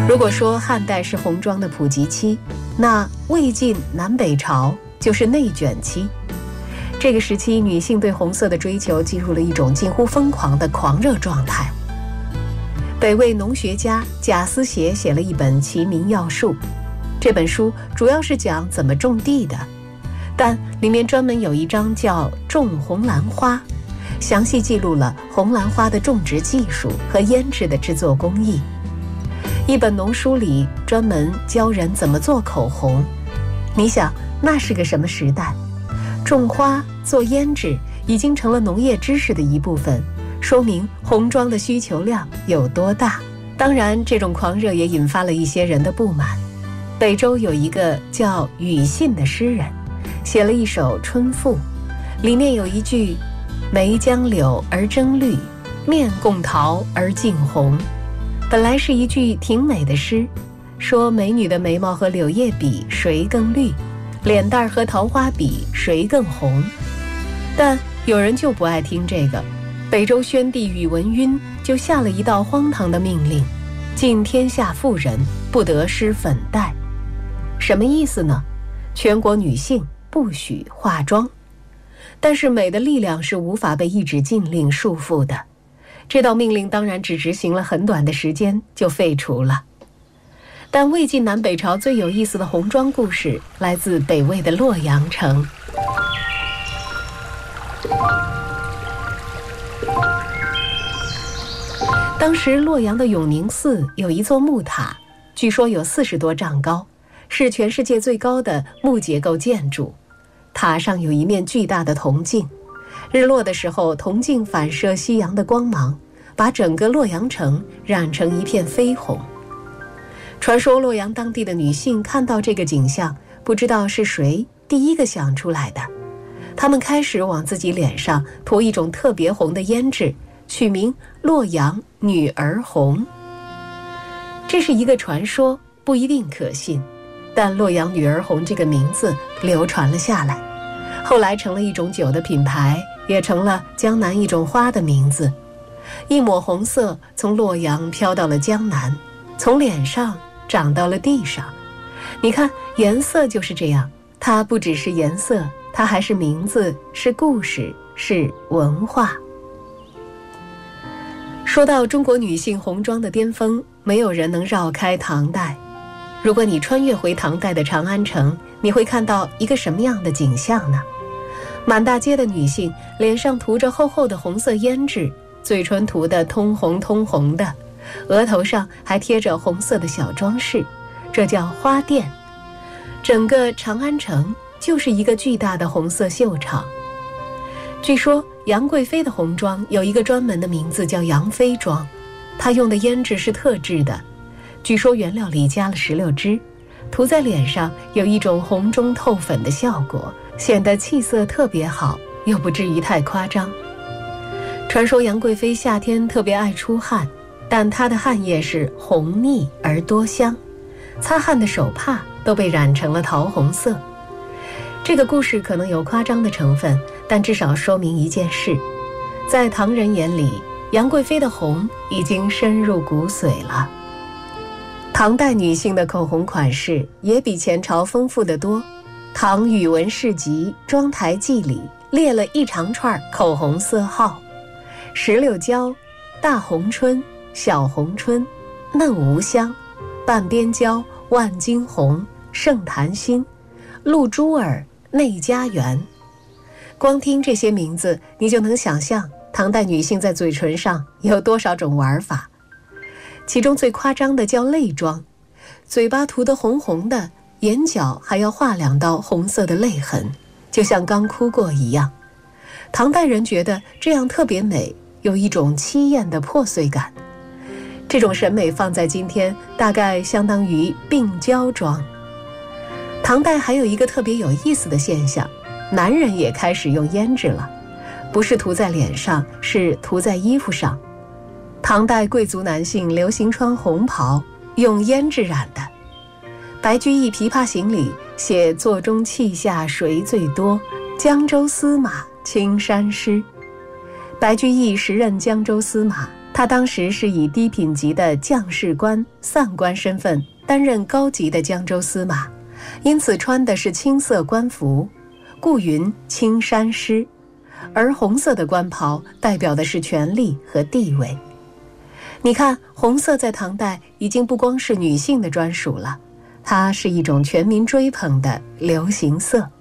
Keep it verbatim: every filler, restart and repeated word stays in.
如果说汉代是红妆的普及期，那魏晋南北朝就是内卷期。这个时期，女性对红色的追求进入了一种近乎疯狂的狂热状态。北魏农学家贾思勰写了一本《齐民要术》，这本书主要是讲怎么种地的，但里面专门有一章叫《种红兰花》，详细记录了红兰花的种植技术和腌制的制作工艺。一本农书里专门教人怎么做口红。你想，那是个什么时代？种花做腌制已经成了农业知识的一部分，说明红妆的需求量有多大。当然，这种狂热也引发了一些人的不满。北周有一个叫庾信的诗人，写了一首《春赋》，里面有一句眉将柳而争绿，面共桃而竞红。本来是一句挺美的诗，说美女的眉毛和柳叶比谁更绿，脸蛋和桃花比谁更红。但有人就不爱听这个，北周宣帝宇文赟就下了一道荒唐的命令，禁天下妇人不得施粉黛。什么意思呢？全国女性不许化妆。但是美的力量是无法被一纸禁令束缚的，这道命令当然只执行了很短的时间就废除了。但魏晋南北朝最有意思的红妆故事来自北魏的洛阳城。当时洛阳的永宁寺有一座木塔，据说有四十多丈高，是全世界最高的木结构建筑。塔上有一面巨大的铜镜，日落的时候，铜镜反射夕阳的光芒，把整个洛阳城染成一片绯红。传说洛阳当地的女性看到这个景象，不知道是谁第一个想出来的，她们开始往自己脸上涂一种特别红的胭脂，取名洛阳女儿红。这是一个传说，不一定可信，但洛阳女儿红这个名字流传了下来，后来成了一种酒的品牌，也成了江南一种花的名字。一抹红色从洛阳飘到了江南，从脸上长到了地上。你看，颜色就是这样，它不只是颜色，它还是名字，是故事，是文化。说到中国女性红妆的巅峰，没有人能绕开唐代。如果你穿越回唐代的长安城，你会看到一个什么样的景象呢？满大街的女性脸上涂着厚厚的红色胭脂，嘴唇涂得通红通红的，额头上还贴着红色的小装饰，这叫花钿。整个长安城就是一个巨大的红色秀场。据说杨贵妃的红妆有一个专门的名字叫杨妃妆，她用的胭脂是特制的，据说原料里加了石榴汁，涂在脸上有一种红中透粉的效果，显得气色特别好，又不至于太夸张。传说杨贵妃夏天特别爱出汗，但她的汗液是红腻而多香，擦汗的手帕都被染成了桃红色。这个故事可能有夸张的成分，但至少说明一件事，在唐人眼里，杨贵妃的红已经深入骨髓了。唐代女性的口红款式也比前朝丰富得多。唐宇文士集《妆台记》里列了一长串口红色号：石榴椒、大红春、小红春、嫩无香、半边椒、万金红、圣檀心、露珠儿、内家园。光听这些名字，你就能想象唐代女性在嘴唇上有多少种玩法。其中最夸张的叫泪妆，嘴巴涂得红红的，眼角还要画两道红色的泪痕，就像刚哭过一样。唐代人觉得这样特别美，有一种凄艳的破碎感。这种审美放在今天，大概相当于病娇妆。唐代还有一个特别有意思的现象，男人也开始用胭脂了，不是涂在脸上，是涂在衣服上。唐代贵族男性流行穿红袍，用胭脂染的。白居易《琵琶行》里写座中泣下谁最多，江州司马青衫湿。白居易时任江州司马， 他当时是以低品级的将士官、散官身份担任高级的江州司马，因此穿的是青色官服，故云青衫师，而红色的官袍代表的是权力和地位。你看，红色在唐代已经不光是女性的专属了，它是一种全民追捧的流行色。